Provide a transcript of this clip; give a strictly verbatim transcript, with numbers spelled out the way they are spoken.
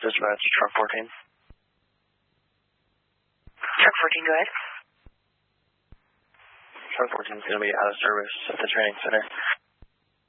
Dispatch, truck fourteen. Truck fourteen, go ahead. Truck fourteen is going to be out of service at the training center.